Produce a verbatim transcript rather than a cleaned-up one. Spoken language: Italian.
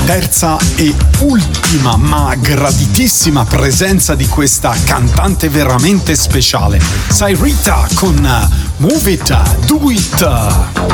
terza e ultima ma graditissima presenza di questa cantante veramente speciale, Cyrita con Move It, Do It.